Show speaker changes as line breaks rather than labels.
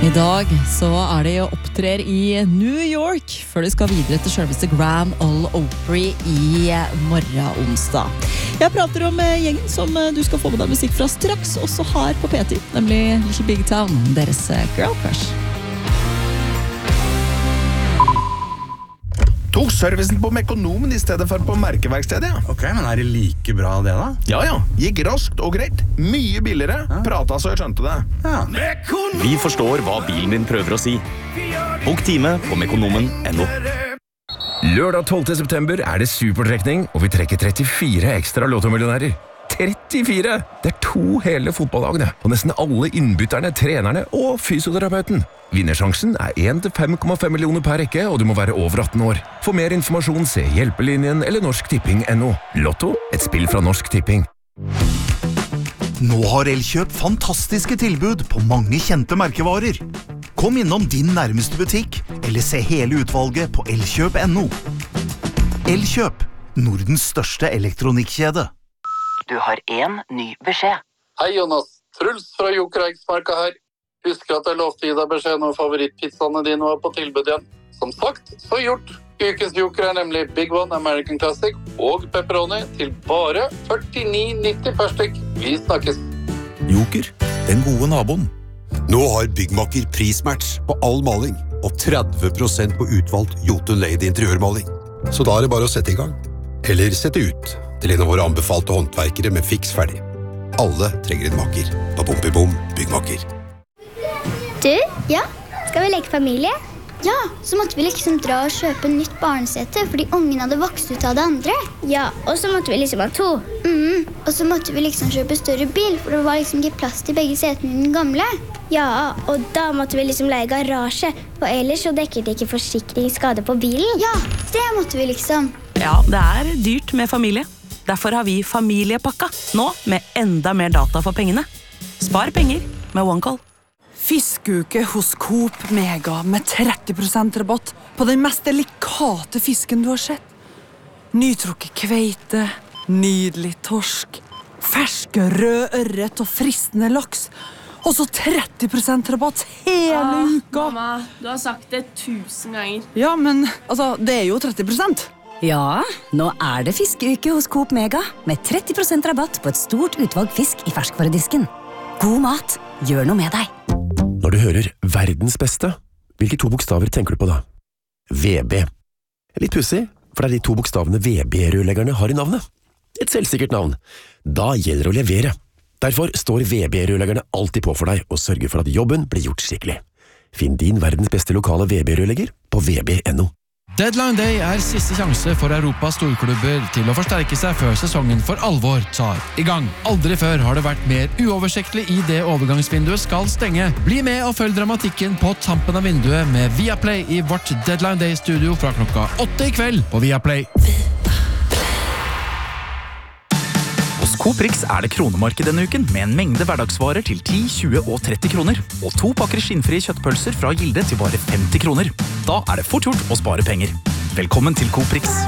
I dag så det opptrer i New York før de skal videre til selveste Grand Ole Opry i morgen onsdag. Jeg prater om gjengen som du skal få med deg musikk fra straks, også her på P10, nemlig Little Big Town, deres Girl Crush.
Tok servicen på Mekonomen I stedet for på merkeverkstedet, ja.
Ok, men det like bra det da?
Ja, gikk raskt og greit. Mye billigere. Prata så jeg skjønte det.
Ja.
Vi forstår hva bilen din prøver å si. Bok time på mekonomen.no.
Lørdag 12. september det supertrekning, og vi trekker 34 ekstra lottomillionærer. 34! Det 2 hele fotballagene, og nesten alle innbytterne, trenerne og fysioterapeuten. Vinnersjansen 1 til 5,5 millioner per rekke, og du må være over 18 år. For mer informasjon se Hjelpelinjen eller norsktipping.no. Lotto, et spill fra Norsk Tipping.
Nå har Elkjøp fantastiske tilbud på mange kjente merkevarer. Kom innom din nærmeste butikk, eller se hele utvalget på elkjøp.no. Elkjøp, Nordens største elektronikkjede.
Du har en ny beskjed.
Hei Jonas, Truls fra Joker Eiksmarka her. Husker at jeg lovte å gi deg beskjed når favorittpizzaene dine var på tilbud igjen. Som sagt, så gjort. Ukens Joker nemlig Big One American Classic og pepperoni til bare 49,90 per stykk. Vi snakkes.
Joker, den gode naboen. Nå har Byggmakker prismatch på all maling og 30% på utvalgt Jotun Lady interiørmaling. Så da det bare å sette I gang. Eller sette ut til en av våre anbefalte håndverkere med fiks ferdig. Alle trenger en makker. Bom, Byggmakker.
Du, ja, skal vi leke familie? Ja, så måtte vi liksom dra og kjøpe nytt barnesete, fordi ungen hadde vokst ut av det andre. Ja, og så måtte vi liksom ha 2. Og så måtte vi liksom kjøpe større bil, for det var liksom ikke plass til begge setene I den gamle. Ja, og da måtte vi liksom leie garasje, for ellers så dekket ikke forsikringsskade på bilen. Ja, det måtte vi liksom.
Ja, det dyrt med familie. Derfor har vi familiepakka, nå med enda mer data for pengene. Spar penger med OneCall.
Fiskeuke hos Coop Mega med 30% rabatt på den mest delikate fisken du har sett. Nytrukket kveite, nydelig torsk, ferske rød ørret og fristende laks. Og så 30% rabatt hele uka.
Mamma, du har sagt det 1000 ganger.
Ja, men altså, det jo 30%.
Ja, nå det fiskeuke hos Coop Mega med 30% rabatt på et stort utvalg fisk I ferskvaredisken. God mat, gjør noe med deg.
Når du hører verdens beste, hvilke 2 bokstaver tenker du på da? VB. Litt pussig, for det de 2 bokstavene VB-rørleggerne har I navnet. Et selvsikkert navn. Da gjelder det å levere. Derfor står VB-rørleggerne alltid på for deg og sørger for at jobben blir gjort skikkelig. Finn din verdens beste lokale VB-rørlegger på vb.no.
Deadline Day siste sjanse for Europas storklubber til å forsterke seg før sesongen for alvor tar I gang. Aldri før har det vært mer uoversiktlig I det overgangsvinduet skal stenge. Bli med og følg dramatikken på tampen av vinduet med Viaplay I vårt Deadline Day-studio fra klokka 8 I kveld på Viaplay.
Hos Coprix det kronemarked denne uken med en mengde hverdagsvarer til 10, 20 og 30 kroner, og 2 pakker skinnfrie kjøttpølser fra Gilde til bare 50 kroner. Da det fort gjort å spare penger. Velkommen til Coprix.